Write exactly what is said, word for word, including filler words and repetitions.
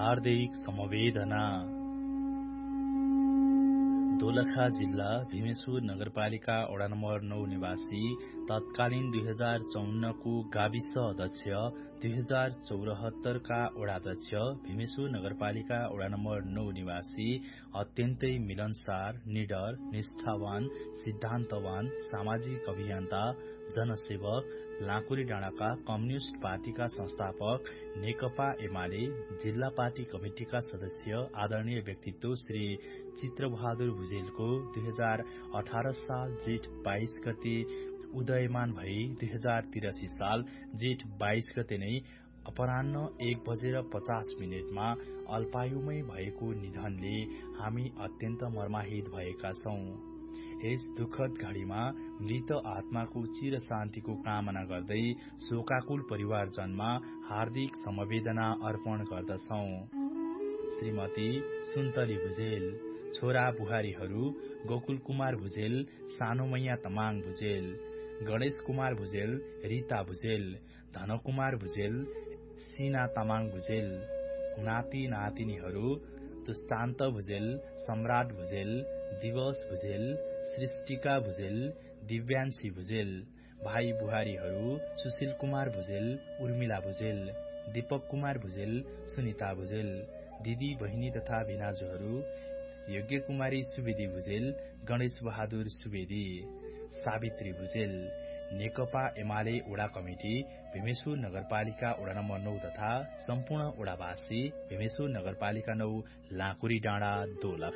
हार्दिक समवेदना। दोलखा जिल्ला भीमेश्वर नगरपालिका वडा नम्बर नौ निवासी तत्कालीन दुई हजार चौन्नको गाविस अध्यक्ष, दुई हजार चौरात्तरका वडाध्यक्ष, भीमेश्वर नगरपालिका वडा नम्बर नौ निवासी अत्यन्तै मिलनसार, निडर, निष्ठावान, सिद्धान्तवान, सामाजिक अभियन्ता, जनसेवक, लाँकुरी डाँडाका कम्युनिष्ट पार्टीका संस्थापक, नेकपा एमाले जिल्ला पार्टी कमिटिका सदस्य, आदरणीय व्यक्तित्व श्री चित्रबहादुर भुजेलको दुई हजार अठार साल जेठ बाइस गते उदयमान भई दुई हजार तिरासी साल जेठ बाइस गते नै अपराह्न एक बजेर पचास मिनटमा अल्पायुमै भएको निधनले हामी अत्यन्त मर्माहित भएका छौं। यस दुःखद घड़ीमा मृत आत्माको चिर शान्तिको कामना गर्दै शोकाकुल परिवारजनमा हार्दिक समवेदना अर्पण गर्दछौं। श्रीमती सुन्तली भुजेल, छोरा बुहारीहरू गोकुल कुमार भुजेल, सानोमैया तमाङ भुजेल, गणेश कुमार भुजेल, रीता भुजेल, धनकुमार भुजेल, सीना तामाङ भुजेल, नाति नातिनीहरू दुष्टान्त भुजेल, सम्राट भुजेल, दिवस भुजेल, सृष्टिका भुजेल, दिव्यान्शी भुजेल, भाइ बुहारीहरू सुशील कुमार भुजेल, उर्मिला भुजेल, दीपक कुमार भुजेल, सुनिता भुजेल, दिदी बहिनी तथा भिनाजुहरू योग्य कुमारी सुवेदी भुजेल, गणेश बहादुर सुवेदी, सावित्री भुजेल, नेकपा एमाले वडा कमिटी, भीमेश्वर नगरपालिका वडा नम्बर नौ तथा सम्पूर्ण वडावासी, भीमेश्वर नगरपालिका नौ, लाँकुरी डाँडा, दोलखा।